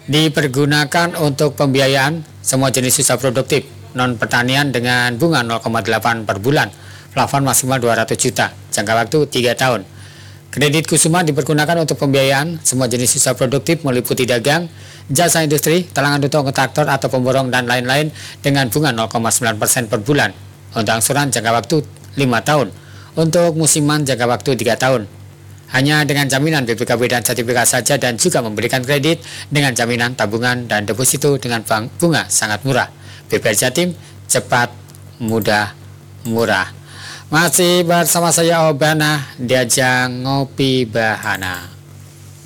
Dipergunakan untuk pembiayaan semua jenis usaha produktif non pertanian dengan bunga 0,8 per bulan, plafon maksimal 200 juta, jangka waktu 3 tahun. Kredit Kusuma dipergunakan untuk pembiayaan semua jenis usaha produktif meliputi dagang, jasa industri, talangan untuk kontraktor atau pemborong dan lain-lain dengan bunga 0,9% per bulan. Untuk angsuran jangka waktu 5 tahun, untuk musiman jangka waktu 3 tahun. Hanya dengan jaminan BPKB dan sertifikat saja, dan juga memberikan kredit dengan jaminan tabungan dan deposito dengan bunga sangat murah. BPR Jatim, cepat, mudah, murah. Masih bersama saya Obana di ajang Ngopi Bahana.